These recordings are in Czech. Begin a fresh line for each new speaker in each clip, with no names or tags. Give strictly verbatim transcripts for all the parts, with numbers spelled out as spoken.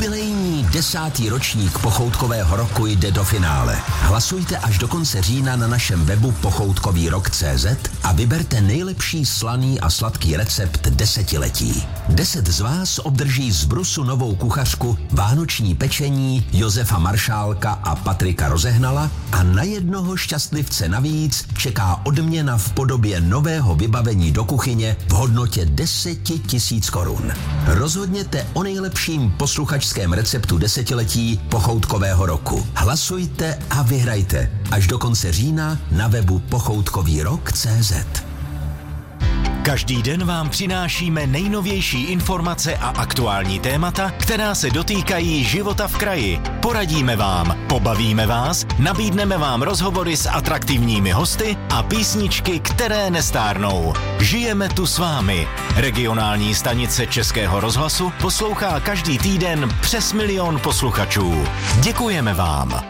Jubilejní desátý ročník pochoutkového roku jde do finále. Hlasujte až do konce října na našem webu pochoutkový rok tečka cé zet a vyberte nejlepší slaný a sladký recept desetiletí. Deset z vás obdrží z Brusu novou kuchařku, vánoční pečení Josefa Maršálka a Patrika Rozehnala a na jednoho šťastlivce navíc čeká odměna v podobě nového vybavení do kuchyně v hodnotě deset tisíc korun. Rozhodněte o nejlepším posluchačském receptu desetiletí pochoutkového roku. Hlasujte a vyhrajte až do konce října na webu pochoutkový rok tečka cé zet.
Každý den vám přinášíme nejnovější informace a aktuální témata, která se dotýkají života v kraji. Poradíme vám, pobavíme vás, nabídneme vám rozhovory s atraktivními hosty a písničky, které nestárnou. Žijeme tu s vámi. Regionální stanice Českého rozhlasu poslouchá každý týden přes milion posluchačů. Děkujeme vám.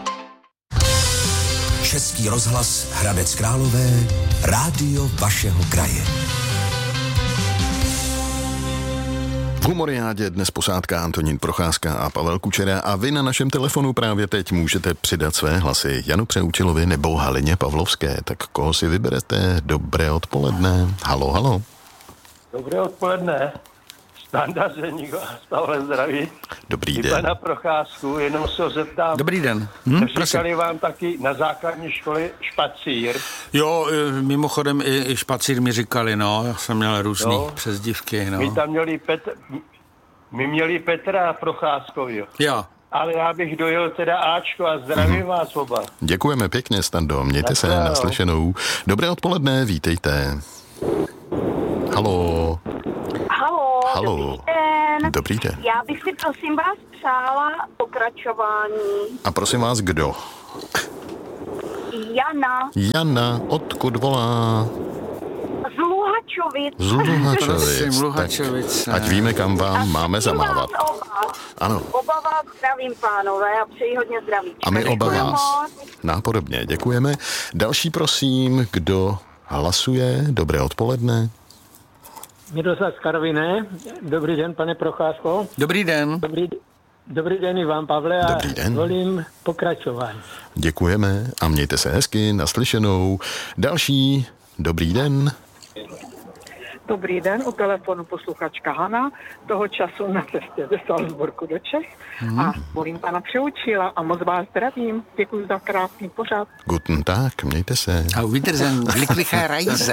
Český rozhlas Hradec Králové, rádio vašeho kraje.
V Humoriádě dnes posádka Antonín Procházka a Pavel Kučera a vy na našem telefonu právě teď můžete přidat své hlasy Janu Přeučilovi nebo Halině Pavlovské. Tak koho si vyberete? Dobré odpoledne. Halo, halo.
Dobré odpoledne. Standa Zeník vás Pavel zdraví.
Dobrý
I
den.
pana Procházku, jenom se ho zeptám.
Dobrý den. Hm,
Říkali vám taky na základní škole špacír?
Jo, mimochodem i, i špacír mi říkali, no, já jsem měl různý
Jo.
přezdívky, no.
My tam měli Petr, my měli Petra Procházkovi.
Jo.
Ale já bych dojel teda Ačko a zdravím mm. vás oba.
Děkujeme pěkně, Stando, mějte se,
Naschledanou.
naslyšenou. Dobré odpoledne, vítejte. Halo.
Halo,
Halo.
dobrý den.
Dobrý den.
Já bych si prosím vás přála pokračování.
A prosím vás, kdo?
Jana
Jana, odkud volá?
z Luhačovic.
Z Luhačovic.
Prosím, Luhačovic.
Tak, ať víme, kam vám
A
máme
zdravím
zamávat.
vás oba.
Ano.
Oba vás zdravím, pánové, a přeji hodně zdraví.
A my oba
Děkuji
vás.
moc.
Nápodobně, děkujeme. Další, prosím, kdo hlasuje? Dobré odpoledne.
Miroslav z Karviné. Dobrý den, pane Procházko.
Dobrý den.
Dobrý, dobrý den i vám, Pavle. A
Dobrý den.
volím pokračování.
Děkujeme a mějte se hezky, naslyšenou. Další, dobrý den.
Dobrý den, u telefonu posluchačka Hana, toho času na cestě ze Salzburgu do Čech hmm. a volím pana Přeučila a moc vás zdravím. Děkuji za krásný pořad.
Guten Tag, mějte se.
A Wiedersehen, glückliche Reise.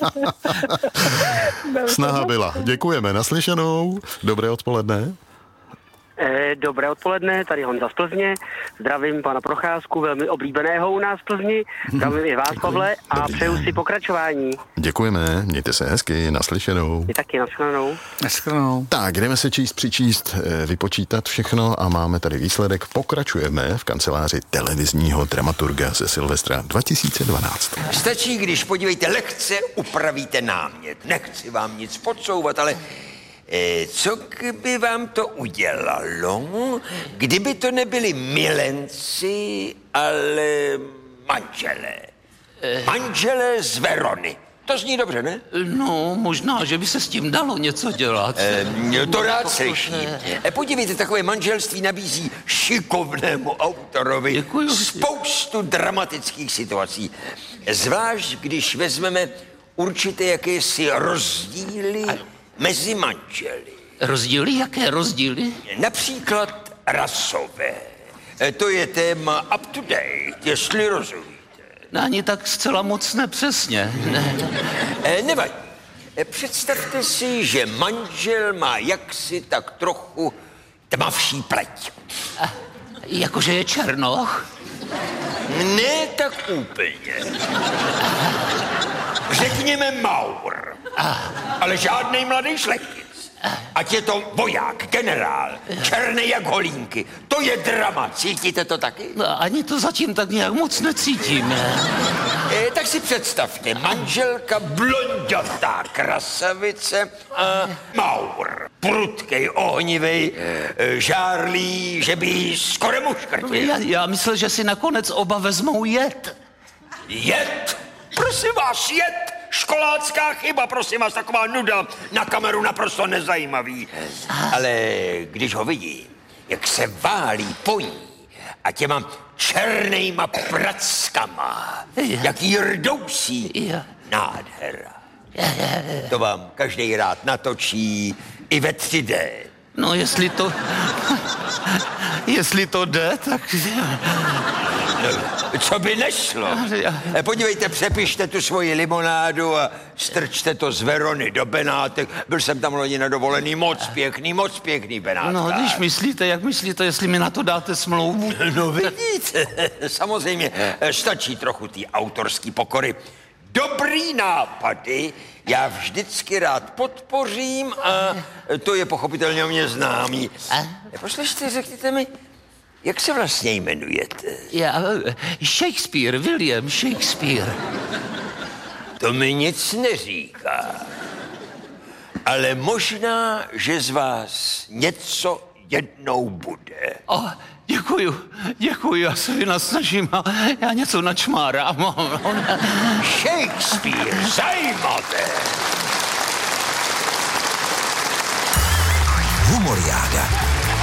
Snaha byla. Děkujeme, naslyšenou. Dobré odpoledne.
Dobré odpoledne, tady Honza z Plzně. Zdravím pana Procházku, velmi oblíbeného u nás v Plzni. Zdravím i vás, Pavle, a
Dobrý
přeju
den.
si pokračování.
Děkujeme, mějte se hezky, naslyšenou.
I taky nashledanou.
Naschledanou.
Tak, jdeme se číst, přičíst, eh, vypočítat všechno a máme tady výsledek. Pokračujeme v kanceláři televizního dramaturga ze Silvestra dva tisíce dvanáct.
Stačí, když, podívejte, lehce upravíte námět. Nechci vám nic podsouvat, ale eh, co by vám to udělalo, kdyby to nebyli milenci, ale manželé? Manželé z Verony. To zní dobře, ne?
No, možná, že by se s tím dalo něco dělat.
E, to rád slyším. E, podívejte, takové manželství nabízí šikovnému autorovi
Děkuju.
spoustu dramatických situací. Zvlášť, když vezmeme určité jakési rozdíly mezi manželi.
Rozdíly? Jaké rozdíly?
Například rasové. E, to je téma up to date, jestli rozumíte.
Ani tak zcela moc nepřesně. Ne.
E, nevadí. E, představte si, že manžel má jaksi tak trochu tmavší pleť.
A, jakože je černoch?
Ne tak úplně. Řekněme Maur. Ale žádnej mladý šlechtic. Ať je to voják, generál, černý jak holínky. To je drama. Cítíte to taky?
No, ani to zatím tak nějak moc necítíme.
E, tak si představte, manželka blondětá krasavice a Maur. Prudkej, ohnivej, e, žárlí, že by jí skoro muškrtil.
Já, já myslel, že si nakonec oba vezmou jed.
Jed? Prosím vás, jed? Školácká chyba, prosím vás, taková nuda, na kameru naprosto nezajímavý. Ale když ho vidí, jak se válí po ní a těma černejma prackama, jak jí rdousí. Nádhera. To vám každý rád natočí i ve tři dé.
No, jestli to... jestli to jde, tak...
Co by nešlo? Podívejte, přepište tu svoji limonádu a strčte to z Verony do Benátek. Byl jsem tam loni na dovolený, moc pěkný, moc pěkný Benátka.
No, když myslíte, jak myslíte, jestli mi na to dáte smlouvu?
No vidíte, samozřejmě stačí trochu té autorský pokory. Dobrý nápady já vždycky rád podpořím a to je pochopitelně o mě známý. Poslyšte, řekněte mi, jak se vlastně jmenujete?
Já, Shakespeare, William Shakespeare.
To mi nic neříká. Ale možná, že z vás něco jednou bude.
Oh, děkuju, děkuju, já se vynasnažím a já něco načmárám.
Shakespeare, zajímavé.
Humoriáda.